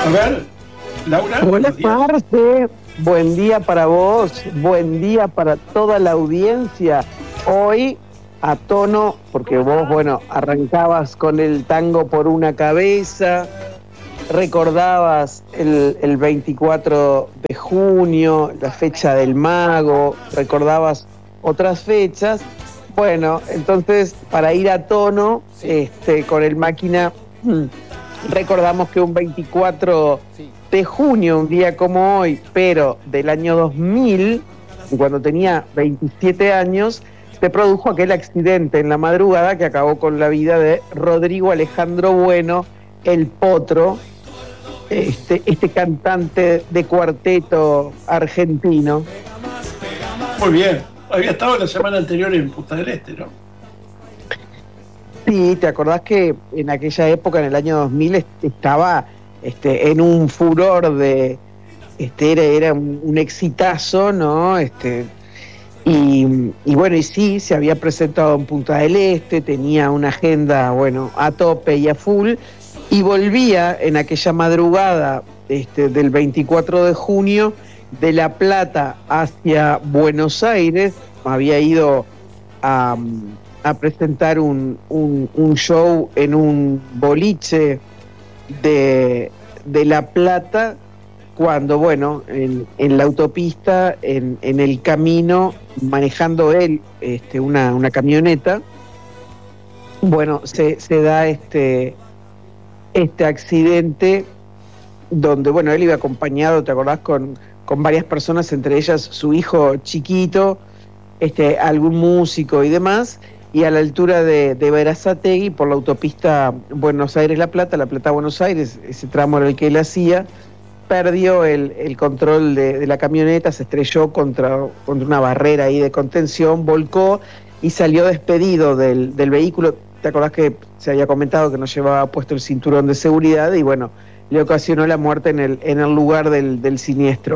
A ver, Laura. Buenas tardes, buen día para vos, buen día para toda la audiencia. Hoy a tono, porque vos, bueno, arrancabas con el tango por una cabeza, recordabas el 24 de junio, la fecha del mago, recordabas otras fechas. Bueno, entonces, para ir a tono, con el máquina, recordamos que un 24 de junio, un día como hoy, pero del año 2000, cuando tenía 27 años, se produjo aquel accidente en la madrugada que acabó con la vida de Rodrigo Alejandro Bueno, el Potro, este cantante de cuarteto argentino. Muy bien. Había estado la semana anterior en Punta del Este, ¿no? Sí, ¿te acordás que en aquella época, en el año 2000, estaba en un furor de... era un exitazo, ¿no? Y bueno, y sí, se había presentado en Punta del Este, tenía una agenda, bueno, a tope y a full, y volvía en aquella madrugada del 24 de junio de La Plata hacia Buenos Aires. Había ido a presentar un show en un boliche de La Plata, cuando, bueno, en la autopista, en el camino, manejando él una camioneta, bueno, se da este accidente donde, bueno, él iba acompañado, ¿te acordás?, con varias personas, entre ellas su hijo chiquito, algún músico y demás, y a la altura de Berazategui, por la autopista Buenos Aires-La Plata-Buenos Aires, ese tramo era el que él hacía, perdió el control de la camioneta, se estrelló contra una barrera ahí de contención, volcó y salió despedido del vehículo. ¿Te acordás que se había comentado que no llevaba puesto el cinturón de seguridad? Y bueno, le ocasionó la muerte en el lugar del siniestro.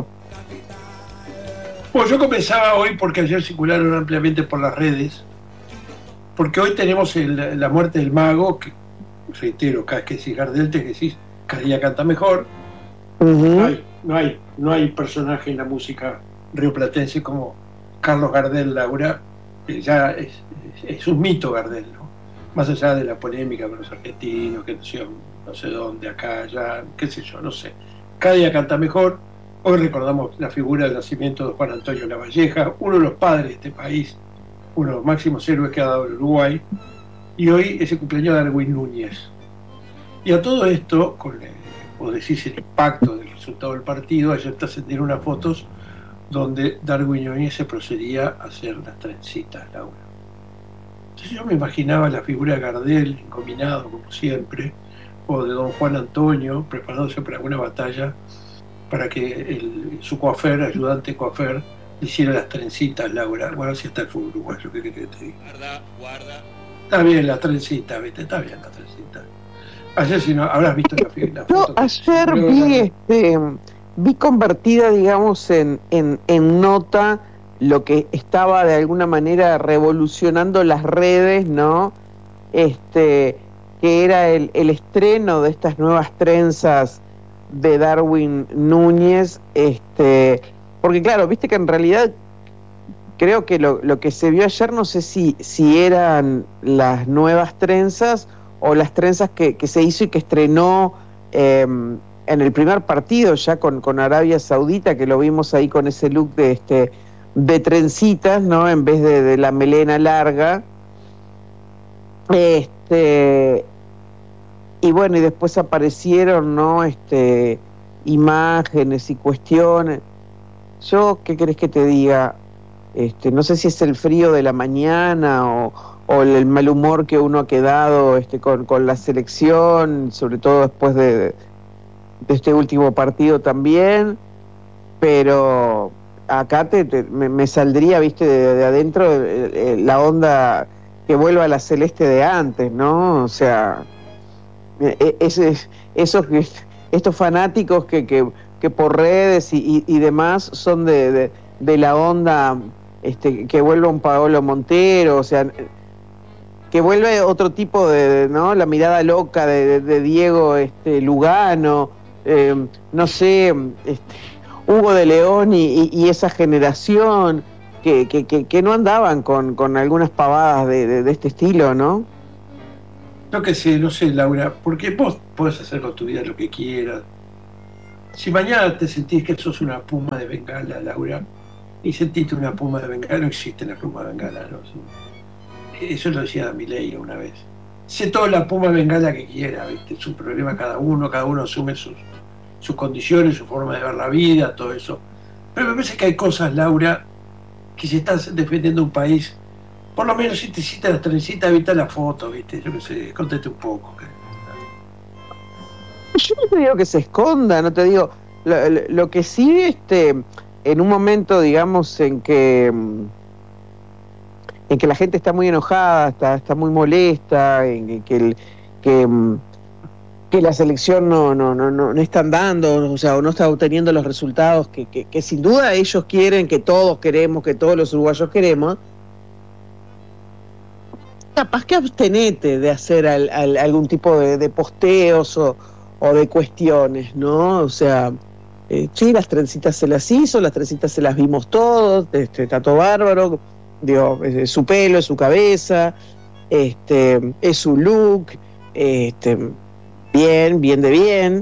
Bueno, yo comenzaba hoy porque ayer circularon ampliamente por las redes, porque hoy tenemos la muerte del mago, que reitero, cada vez que decís Gardel te decís, cada día canta mejor. Uh-huh. No hay personaje en la música rioplatense como Carlos Gardel, Laura, que ya es un mito Gardel, ¿no? Más allá de la polémica con los argentinos, que no sé dónde, acá, allá, qué sé yo, no sé. Cada día canta mejor. Hoy recordamos la figura del nacimiento de Juan Antonio Lavalleja, uno de los padres de este país, uno de los máximos héroes que ha dado el Uruguay, y hoy es el cumpleaños de Darwin Núñez. Y a todo esto, vos decís el impacto del resultado del partido, ayer te ascendieron unas fotos donde Darwin Núñez se procedía a hacer las trencitas, Laura. Entonces yo me imaginaba la figura de Gardel, encominado como siempre, o de don Juan Antonio, preparándose para alguna batalla, para que su coafer, ayudante coafer, le hiciera las trencitas, Laura. Bueno, así está el fútbol uruguayo, ¿qué querés que te diga? Guarda. Está bien la trencita, ¿viste? Está bien la trencita. Ayer, si no, habrás visto la foto. Yo ayer vi convertida, digamos, en nota lo que estaba de alguna manera revolucionando las redes, ¿no? Que era el estreno de estas nuevas trenzas de Darwin Núñez, porque claro, viste que en realidad creo que lo que se vio ayer, no sé si eran las nuevas trenzas o las trenzas que se hizo y que estrenó en el primer partido ya con Arabia Saudita, que lo vimos ahí con ese look de trencitas, ¿no? En vez de la melena larga. Y bueno, y después aparecieron, ¿no? Imágenes y cuestiones. Yo, ¿qué querés que te diga? No sé si es el frío de la mañana o el mal humor que uno ha quedado con la selección, sobre todo después de este último partido también, pero acá me saldría, viste, de adentro la onda que vuelva a la celeste de antes, ¿no? O sea, estos fanáticos que por redes y demás son de la onda, que vuelva un Paolo Montero, o sea, que vuelve otro tipo ¿no? La mirada loca de Diego Lugano, no sé, Hugo de León y esa generación que no andaban con algunas pavadas de este estilo, ¿no? Yo qué sé, no sé, Laura, porque vos podés hacer con tu vida lo que quieras. Si mañana te sentís que sos una puma de Bengala, Laura, y sentiste una puma de Bengala, no existen las plumas de Bengala, ¿no? Eso lo decía Milei una vez. Sé toda la puma de Bengala que quiera, ¿viste? Es un problema cada uno asume sus condiciones, su forma de ver la vida, todo eso. Pero me parece que hay cosas, Laura, que si estás defendiendo un país, por lo menos si te citas las trencitas, evita la foto, ¿viste? Yo qué sé, conteste un poco. Yo no te digo que se esconda, no te digo. Lo que sí, en un momento, digamos, en que la gente está muy enojada, está muy molesta, en que la selección no están dando, o sea, o no está obteniendo los resultados que sin duda ellos quieren, que todos queremos, que todos los uruguayos queremos, capaz que abstenete de hacer algún tipo de posteos o de cuestiones, ¿no? O sea, sí, las trencitas se las hizo, las trencitas se las vimos todos, está todo bárbaro, digo, es su pelo, es su cabeza, es su look, bien de bien,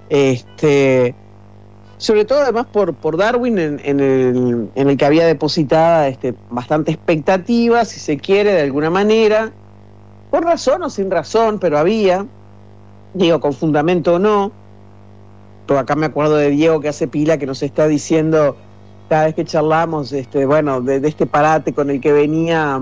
sobre todo además por Darwin en el que había depositada bastante expectativa, si se quiere, de alguna manera, por razón o sin razón, pero había, digo, con fundamento o no. Pero acá me acuerdo de Diego que hace pila que nos está diciendo cada vez que charlamos, de este parate con el que venía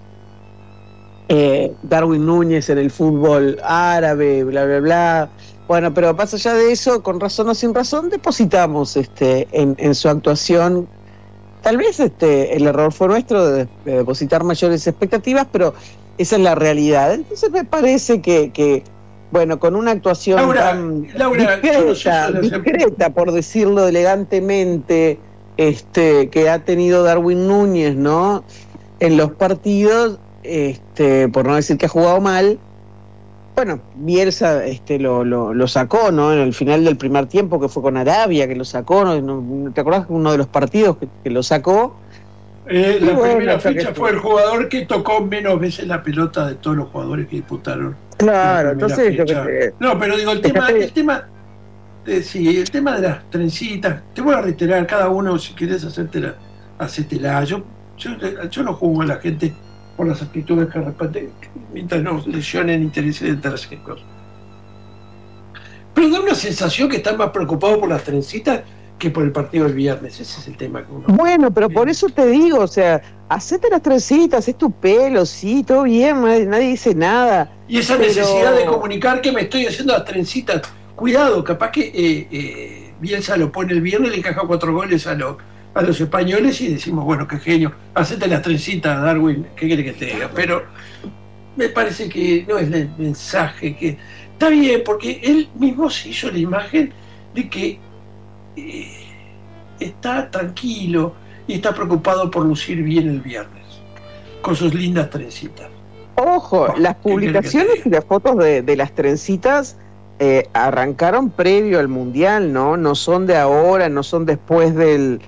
Darwin Núñez en el fútbol árabe, bla, bla, bla. Bueno, pero más allá de eso, con razón o sin razón, depositamos en su actuación. Tal vez el error fue nuestro de depositar mayores expectativas, pero esa es la realidad. Entonces me parece que bueno, con una actuación Laura, discreta, por decirlo elegantemente, que ha tenido Darwin Núñez, ¿no? En los partidos, por no decir que ha jugado mal, bueno, Bielsa lo sacó, ¿no? En el final del primer tiempo, que fue con Arabia, que lo sacó, ¿no? ¿Te acordás de uno de los partidos que lo sacó? La primera fecha fue el jugador que tocó menos veces la pelota de todos los jugadores que disputaron. Claro, entonces no, pero digo, el tema de las trencitas, te voy a reiterar, cada uno, si quieres hacértela, hacétela. Yo no juzgo a la gente por las actitudes que respeten, mientras no lesionen intereses de terceros. Pero da una sensación que están más preocupados por las trencitas que por el partido del viernes. Ese es el tema que uno... Bueno, pero por eso te digo, o sea, hacete las trencitas, es tu pelo, sí, todo bien, nadie dice nada. Y esa necesidad de comunicar que me estoy haciendo las trencitas, cuidado, capaz que Bielsa lo pone el viernes y le encaja 4 goles a los españoles y decimos, bueno, qué genio, hacete las trencitas, Darwin, ¿qué quiere que te diga? Pero me parece que no es el mensaje que... Está bien, porque él mismo se hizo la imagen de que está tranquilo y está preocupado por lucir bien el viernes, con sus lindas trencitas. Ojo, las publicaciones y las fotos de las trencitas arrancaron previo al Mundial, ¿no? No son de ahora, no son después del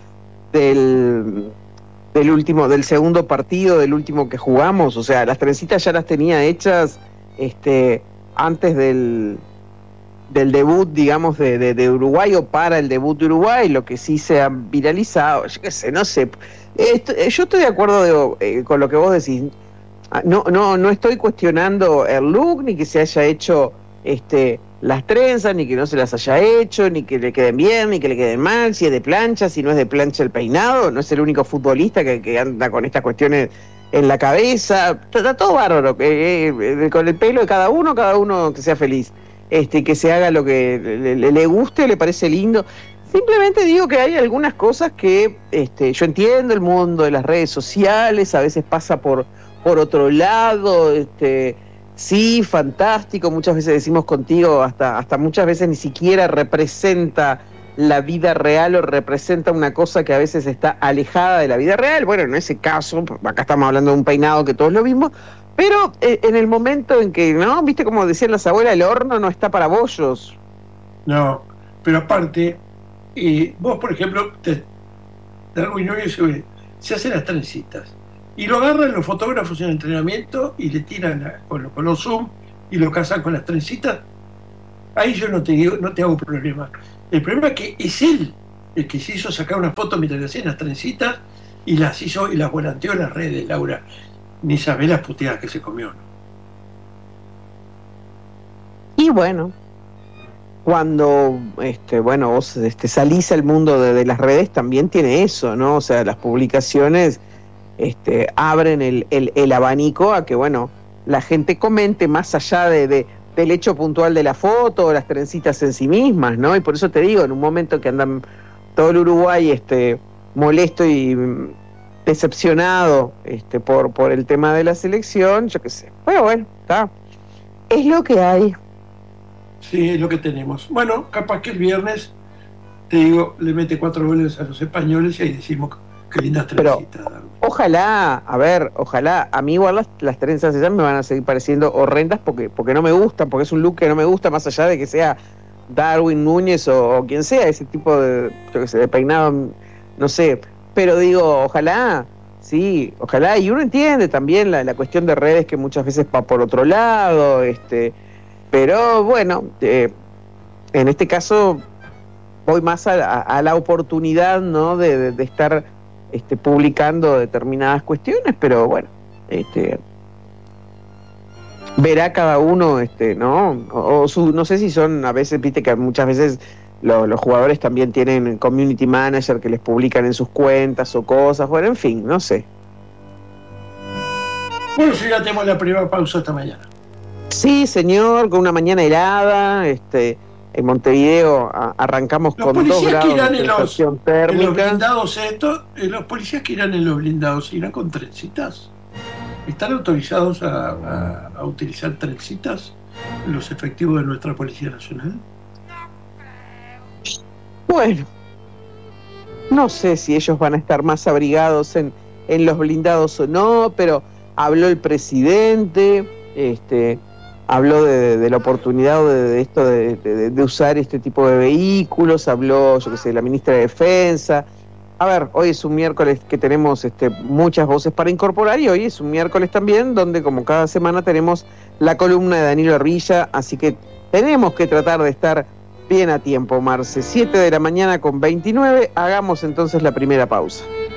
segundo partido, del último que jugamos. O sea, las trencitas ya las tenía hechas antes del debut, digamos, de Uruguay, o para el debut de Uruguay, lo que sí se ha viralizado, yo qué sé, no sé. Yo estoy de acuerdo con lo que vos decís. No estoy cuestionando el look, ni que se haya hecho las trenzas, ni que no se las haya hecho, ni que le queden bien, ni que le queden mal, si es de plancha, si no es de plancha el peinado. No es el único futbolista que anda con estas cuestiones en la cabeza. Está todo bárbaro, con el pelo de cada uno que sea feliz, que se haga lo que le guste, le parece lindo. Simplemente digo que hay algunas cosas que yo entiendo, el mundo de las redes sociales a veces pasa por otro lado, sí, fantástico, muchas veces decimos contigo, hasta muchas veces ni siquiera representa la vida real o representa una cosa que a veces está alejada de la vida real. Bueno, en ese caso, acá estamos hablando de un peinado que todos lo vimos, pero en el momento en que, ¿no? Viste como decían las abuelas, el horno no está para bollos. No, Pero aparte, vos, por ejemplo, Darwin Núñez se hace las trencitas y lo agarran los fotógrafos en entrenamiento y le tiran con los zoom y lo casan con las trencitas. Ahí yo no te hago problema. El problema es que es él el que se hizo sacar una foto mientras le hacían las trencitas y las hizo y las volanteó en las redes, Laura. Ni sabés las puteadas que se comió, ¿no? Y bueno, cuando vos salís al mundo de las redes, también tiene eso, ¿no? O sea, las publicaciones abren el abanico a que, bueno, la gente comente más allá del hecho puntual de la foto o las trencitas en sí mismas, ¿no? Y por eso te digo, en un momento que andan todo el Uruguay molesto y decepcionado por el tema de la selección, yo qué sé. Pero bueno, está. Es lo que hay. Sí, es lo que tenemos. Bueno, capaz que el viernes, te digo, le mete 4 goles a los españoles y ahí decimos qué lindas trencitas. Ojalá, a mí igual las trenzas esas me van a seguir pareciendo horrendas porque no me gustan, porque es un look que no me gusta, más allá de que sea Darwin Núñez o quien sea, ese tipo de peinado, no sé. Pero digo, ojalá, sí, ojalá. Y uno entiende también la cuestión de redes que muchas veces va por otro lado, pero bueno, en este caso voy más a la oportunidad, ¿no? de estar publicando determinadas cuestiones, pero bueno, verá cada uno, ¿no? No sé si son, a veces, viste que muchas veces los jugadores también tienen community manager que les publican en sus cuentas o cosas, bueno, en fin, no sé. Bueno, si ya tenemos la primera pausa esta mañana. Sí, señor, con una mañana helada, en Montevideo arrancamos los con 2 grados de sensación térmica. Los blindados los policías que irán en los blindados irán con trencitas. ¿Están autorizados a utilizar trencitas los efectivos de nuestra Policía Nacional? Bueno, no sé si ellos van a estar más abrigados en los blindados o no, pero habló el presidente, habló de la oportunidad de esto de usar este tipo de vehículos, habló, yo qué sé, la ministra de Defensa. A ver, hoy es un miércoles que tenemos muchas voces para incorporar y hoy es un miércoles también donde, como cada semana, tenemos la columna de Danilo Arvilla, así que tenemos que tratar de estar bien a tiempo, Marce. 7 de la mañana con 29, hagamos entonces la primera pausa.